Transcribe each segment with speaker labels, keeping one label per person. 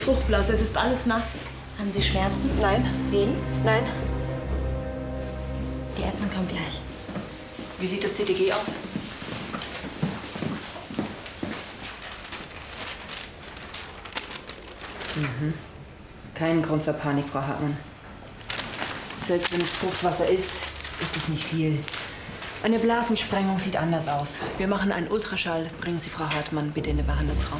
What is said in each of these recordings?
Speaker 1: Fruchtblase, es ist alles nass.
Speaker 2: Haben Sie Schmerzen?
Speaker 1: Nein.
Speaker 2: Wen?
Speaker 1: Nein.
Speaker 2: Die Ärztin kommt gleich.
Speaker 1: Wie sieht das CTG aus?
Speaker 3: Kein Grund zur Panik, Frau Hartmann. Selbst wenn es Fruchtwasser ist, ist es nicht viel. Eine Blasensprengung sieht anders aus. Wir machen einen Ultraschall. Bringen Sie Frau Hartmann bitte in den Behandlungsraum.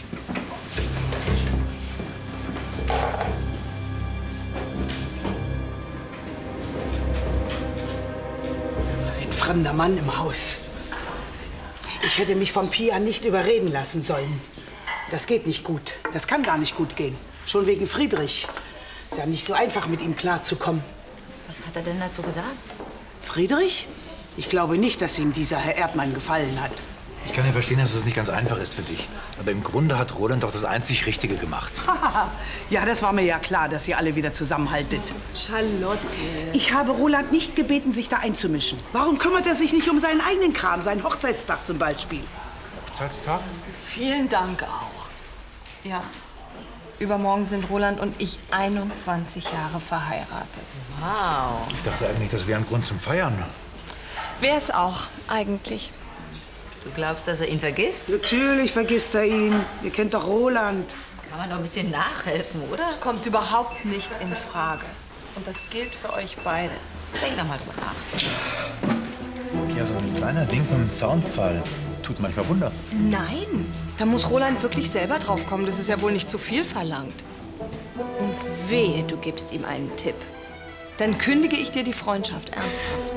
Speaker 4: Ein fremder Mann im Haus. Ich hätte mich von Pia nicht überreden lassen sollen. Das geht nicht gut. Das kann gar nicht gut gehen. Schon wegen Friedrich. Ist ja nicht so einfach, mit ihm klarzukommen.
Speaker 2: Was hat er denn dazu gesagt?
Speaker 4: Friedrich? Ich glaube nicht, dass ihm dieser Herr Erdmann gefallen hat.
Speaker 5: Ich kann ja verstehen, dass es nicht ganz einfach ist für dich. Aber im Grunde hat Roland doch das einzig Richtige gemacht.
Speaker 4: Ja, das war mir ja klar, dass ihr alle wieder zusammenhaltet.
Speaker 1: Charlotte.
Speaker 4: Ich habe Roland nicht gebeten, sich da einzumischen. Warum kümmert er sich nicht um seinen eigenen Kram, seinen Hochzeitstag zum Beispiel?
Speaker 5: Hochzeitstag?
Speaker 6: Vielen Dank auch. Ja, übermorgen sind Roland und ich 21 Jahre verheiratet.
Speaker 2: Wow.
Speaker 5: Ich dachte eigentlich, das wäre ein Grund zum Feiern.
Speaker 6: Wer es auch, eigentlich.
Speaker 2: Du glaubst, dass er ihn vergisst?
Speaker 4: Natürlich vergisst er ihn. Ihr kennt doch Roland.
Speaker 2: Kann man doch ein bisschen nachhelfen, oder?
Speaker 6: Das kommt überhaupt nicht in Frage. Und das gilt für euch beide.
Speaker 2: Denk noch mal drüber nach.
Speaker 5: Ja, so ein kleiner Wink mit dem Zaunpfahl tut manchmal Wunder.
Speaker 6: Nein, da muss Roland wirklich selber drauf kommen. Das ist ja wohl nicht zu viel verlangt. Und wehe, du gibst ihm einen Tipp. Dann kündige ich dir die Freundschaft ernsthaft.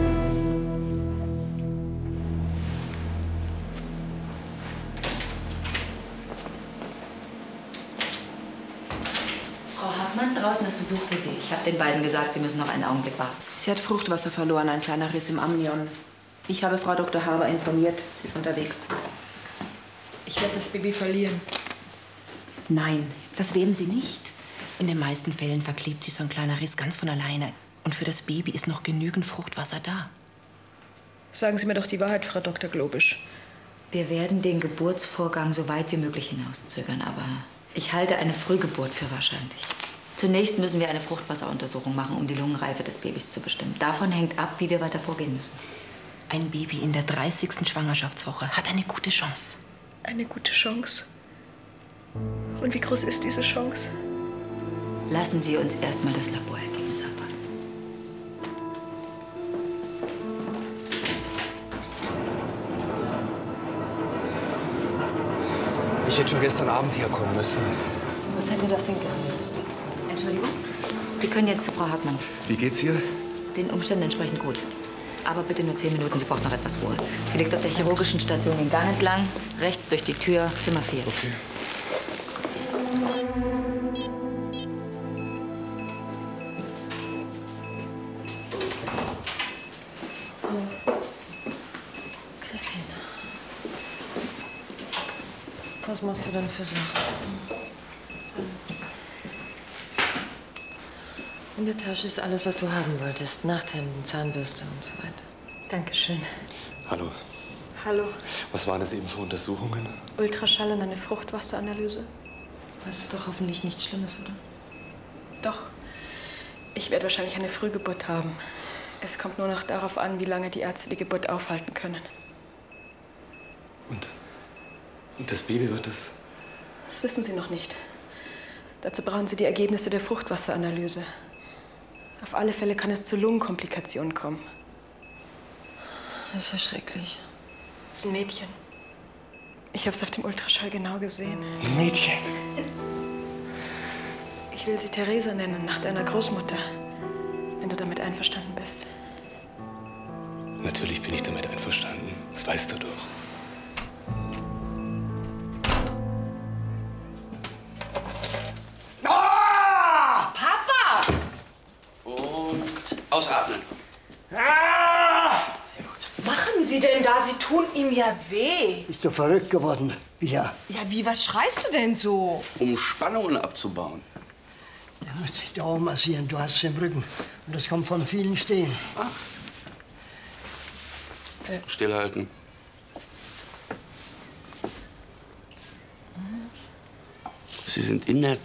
Speaker 2: Frau Hartmann, draußen ist Besuch für Sie. Ich habe den beiden gesagt, Sie müssen noch einen Augenblick warten.
Speaker 3: Sie hat Fruchtwasser verloren, ein kleiner Riss im Amnion. Ich habe Frau Dr. Haber informiert. Sie ist unterwegs.
Speaker 1: Ich werde das Baby verlieren.
Speaker 3: Nein, das werden Sie nicht. In den meisten Fällen verklebt sich so ein kleiner Riss ganz von alleine. Und für das Baby ist noch genügend Fruchtwasser da.
Speaker 1: Sagen Sie mir doch die Wahrheit, Frau Dr. Globisch.
Speaker 2: Wir werden den Geburtsvorgang so weit wie möglich hinauszögern, aber ich halte eine Frühgeburt für wahrscheinlich. Zunächst müssen wir eine Fruchtwasseruntersuchung machen, um die Lungenreife des Babys zu bestimmen. Davon hängt ab, wie wir weiter vorgehen müssen.
Speaker 3: Ein Baby in der 30. Schwangerschaftswoche hat eine gute Chance.
Speaker 1: Eine gute Chance. Und wie groß ist diese Chance?
Speaker 2: Lassen Sie uns erst mal das Laborergebnis abwarten.
Speaker 7: Ich hätte schon gestern Abend herkommen müssen.
Speaker 6: Was hätte das denn genützt?
Speaker 2: Entschuldigung? Sie können jetzt zu Frau Hartmann.
Speaker 7: Wie geht's hier?
Speaker 2: Den Umständen entsprechend gut. Aber bitte nur 10 Minuten, sie braucht noch etwas Ruhe. Sie liegt auf der chirurgischen Station den Gang entlang, rechts durch die Tür, Zimmer 4.
Speaker 7: Okay.
Speaker 6: Christine. Was machst du denn für Sachen?
Speaker 8: In der Tasche ist alles, was du haben wolltest. Nachthemden, Zahnbürste und so weiter.
Speaker 1: Dankeschön.
Speaker 7: Hallo.
Speaker 1: Hallo.
Speaker 7: Was waren das eben für Untersuchungen?
Speaker 1: Ultraschall und eine Fruchtwasseranalyse.
Speaker 8: Das ist doch hoffentlich nichts Schlimmes, oder?
Speaker 1: Doch. Ich werde wahrscheinlich eine Frühgeburt haben. Es kommt nur noch darauf an, wie lange die Ärzte die Geburt aufhalten können.
Speaker 7: Und das Baby wird es?
Speaker 1: Das wissen Sie noch nicht. Dazu brauchen Sie die Ergebnisse der Fruchtwasseranalyse. Auf alle Fälle kann es zu Lungenkomplikationen kommen.
Speaker 8: Das ist ja schrecklich.
Speaker 1: Das ist ein Mädchen. Ich habe es auf dem Ultraschall genau gesehen.
Speaker 7: Ein Mädchen?
Speaker 1: Ich will sie Theresa nennen, nach deiner Großmutter. Wenn du damit einverstanden bist.
Speaker 7: Natürlich bin ich damit einverstanden. Das weißt du doch.
Speaker 9: Und ausatmen.
Speaker 6: Machen Sie denn da? Sie tun ihm ja weh.
Speaker 10: Bist du verrückt geworden, Pia?
Speaker 6: Ja, wie, was schreist du denn so?
Speaker 9: Um Spannungen abzubauen.
Speaker 10: Du musst dich da auch massieren, du hast es im Rücken. Und das kommt von vielen Stehen.
Speaker 9: Sie sind in der